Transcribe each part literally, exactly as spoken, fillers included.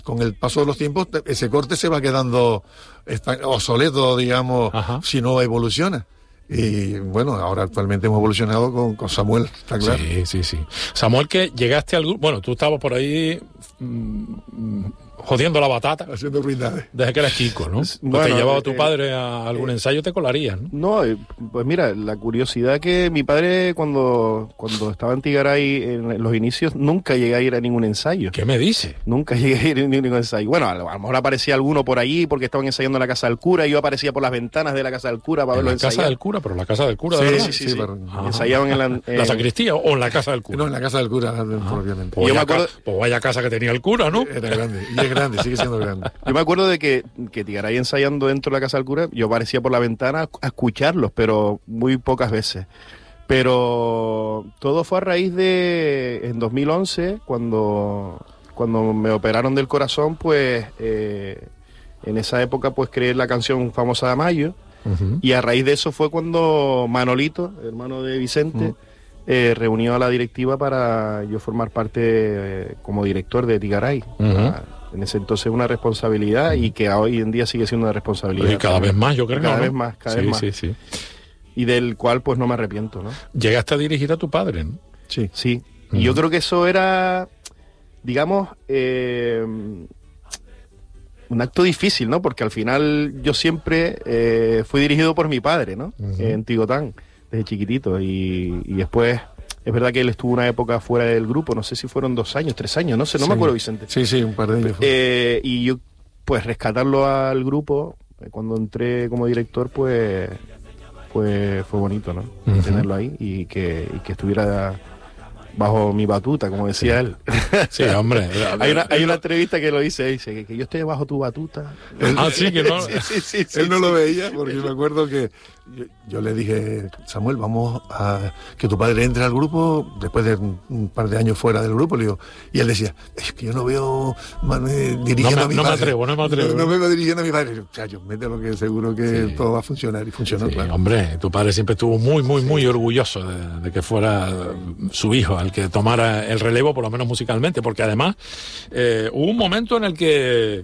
con el paso de los tiempos ese corte se va quedando obsoleto, digamos, Ajá. si no evoluciona. Y bueno, ahora actualmente hemos evolucionado con, con Samuel, está claro. Sí, sí, sí. Samuel, que llegaste al grupo, bueno, tú estabas por ahí mmm, jodiendo la batata. Haciendo ruindades. Desde que eras chico, ¿no? Pues bueno, te llevaba eh, tu padre a algún eh, ensayo, te colarías, ¿no? No, pues mira, la curiosidad que mi padre cuando, cuando estaba en Tigaray en los inicios, nunca llegué a ir a ningún ensayo. ¿Qué me dice? Nunca llegué a ir a ningún ensayo. Bueno, a lo, a lo mejor aparecía alguno por allí porque estaban ensayando en la casa del cura, y yo aparecía por las ventanas de la casa del cura para ¿En verlo la casa ensayar. del cura? ¿Pero la casa del cura? Sí, de verdad? sí, sí, sí. pero- Ensayaban en la... eh, ¿La sacristía o en la casa del cura? No, en la casa del cura, propiamente. Pues Yo me vaya acuerdo- ca- pues vaya casa que tenía el cura, ¿no? Era grande, y es grande, sigue siendo grande. Yo me acuerdo de que, que Tigaray ensayando dentro de la casa del cura, yo aparecía por la ventana a escucharlos, pero muy pocas veces. Pero todo fue a raíz de, en dos mil once, cuando, cuando me operaron del corazón, pues eh, en esa época pues creé la canción famosa de Amayo, Uh-huh. y a raíz de eso fue cuando Manolito, hermano de Vicente, Mm. eh, reunió a la directiva para yo formar parte eh, como director de Tigaray. Ujú. Ah, en ese entonces una responsabilidad, y que hoy en día sigue siendo una responsabilidad. Y cada vez más, yo creo. Cada ¿no? vez más, cada sí, vez más. Sí, sí. Y del cual pues no me arrepiento, ¿no? Llegaste a dirigir a tu padre, ¿no? Sí. Sí. Ujú. Y yo creo que eso era, digamos, eh, un acto difícil, ¿no? Porque al final yo siempre eh, fui dirigido por mi padre, ¿no? Ujú. En Tigotán, desde chiquitito. Y, y después, es verdad que él estuvo una época fuera del grupo, no sé si fueron dos años, tres años, no sé, no Sí. me acuerdo, Vicente. Sí, sí, un par de años. fue. Eh, y yo, pues, rescatarlo al grupo, eh, cuando entré como director, pues, pues fue bonito, ¿no? Ujú. Tenerlo ahí y que, y que estuviera bajo mi batuta, como decía él. Sí, hombre. hay, una, hay una entrevista que lo dice, dice que, que yo estoy bajo tu batuta. Ah, sí, que no. Sí, sí, sí, sí, Él no sí. lo veía, porque me acuerdo que yo, yo le dije, Samuel, vamos a que tu padre entre al grupo después de un, un par de años fuera del grupo. Le digo, y él decía, es que yo no veo Manuel dirigiendo No me- a mi no me padre. atrevo, no me atrevo. No, no me veo dirigiendo a mi padre. Chacho, mételo que seguro que Sí. todo va a funcionar. Y funcionó, Sí, claro. hombre, tu padre siempre estuvo muy, muy, muy orgulloso de, de que fuera su hijo el que tomara el relevo, por lo menos musicalmente, porque además eh, hubo un momento en el que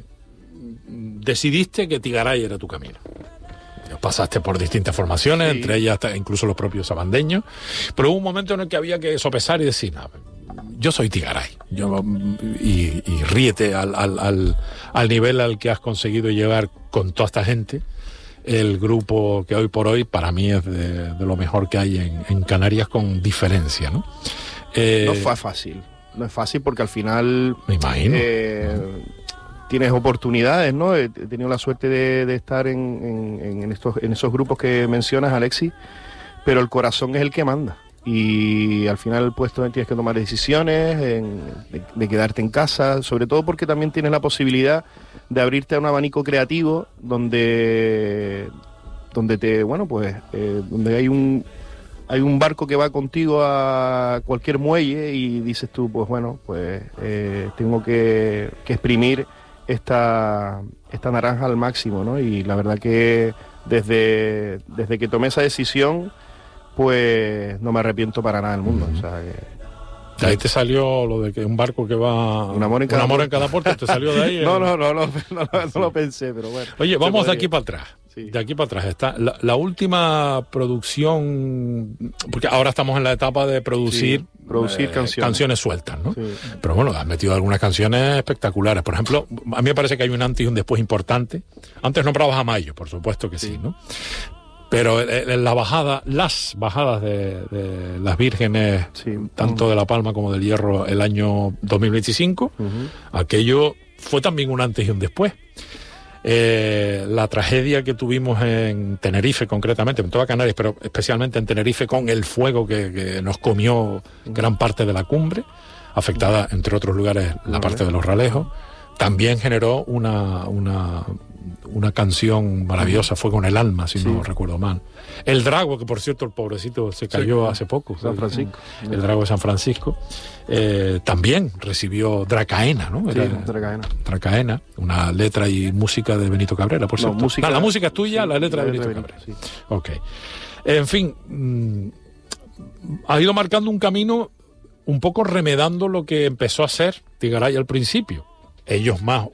decidiste que Tigaray era tu camino. Pasaste por distintas formaciones, Sí. entre ellas hasta incluso los propios sabandeños, pero hubo un momento en el que había que sopesar y decir, no, yo soy Tigaray, yo, y, y ríete al, al, al, al nivel al que has conseguido llegar con toda esta gente. El grupo que hoy por hoy para mí es de, de lo mejor que hay en, en Canarias, con diferencia, ¿no? Eh, No fue fácil, no es fácil porque al final Me imagino. eh, tienes oportunidades, ¿no? He he tenido la suerte de, de estar en, en- en estos, en esos grupos que mencionas, Alexis, pero el corazón es el que manda. Y al final pues tú tienes que tomar decisiones, en- de, de quedarte en casa, sobre todo porque también tienes la posibilidad de abrirte a un abanico creativo donde, donde te, bueno, pues, eh, donde hay un, hay un barco que va contigo a cualquier muelle y dices tú, pues bueno, pues eh, tengo que, que exprimir esta, esta naranja al máximo, ¿no? Y la verdad que desde, desde que tomé esa decisión, pues no me arrepiento para nada del mundo. O sea, que- De ahí te salió lo de que un barco que va... Un amor en cada un amor en puerto. cada puerto, te salió de ahí. no, eh. no, no, no, no, no, no lo pensé, pero bueno. Oye, Se vamos de podría. aquí para atrás. Sí. De aquí para atrás está la, la última producción, porque ahora estamos en la etapa de producir, Sí, producir canciones. sueltas, ¿no? Sí. Pero bueno, has metido algunas canciones espectaculares. Por ejemplo, a mí me parece que hay un antes y un después importante. Antes nombrabas a Mayo, por supuesto que sí, Sí. ¿no? Pero en en la bajada, las bajadas de, de las vírgenes, Sí. tanto de La Palma como del Hierro, el año dos mil veinticinco, Ujú. aquello fue también un antes y un después. Eh, la tragedia que tuvimos en Tenerife, concretamente, en toda Canarias, pero especialmente en Tenerife, con el fuego que, que nos comió gran parte de la cumbre, afectada, entre otros lugares, la parte de los Ralejos, también generó una, una, una canción maravillosa, Fue con el alma, si Sí. no recuerdo mal. El Drago, que por cierto el pobrecito se cayó hace poco. San Francisco. El Drago de San Francisco. Eh, también recibió Dracaena, ¿no? Sí, Era- otra cadena. Dracaena, una letra y música de Benito Cabrera, por No, cierto. música- Ah, la música es tuya, sí, la letra de la Benito letra de Cabrera. Benito, sí. Ok. En fin, mm, ha ido marcando un camino un poco remedando lo que empezó a ser Tigaray al principio. Ellos más